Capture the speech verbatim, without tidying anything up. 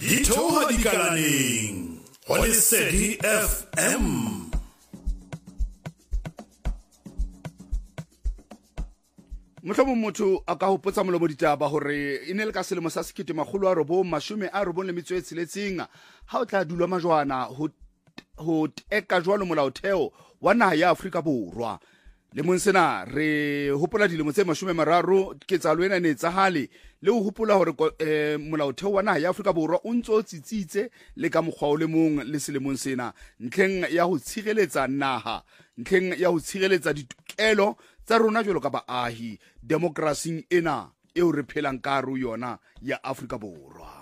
Ithoha dikalaneng go Lesedi F M. Motlhomo motho a ka hopotsa molomo ditaba hore e ne le ka selemo sa sekete magolo a robo mashome a robong le metso e tsheletseng ha o tla dulwa majwana ho ho teka jwalo molaotheo wa naha ya Afrika Borwa. Le monsena re hopola dilemo tse mashome mararo ke tsalo ena ne tsahale le ho hopola hore eh, molaotheo wa naha ya Afrika Borwa o ntso tsitsitse le ka mokgwa o le mong le selemong sena ntlheng ya ho tshireletsa naha, ntlheng ya ho tshireletsa ditokelo tsa rona jwalo ka baahi demokrasing ena eo re phelang ka hare ho yona ya Afrika Borwa.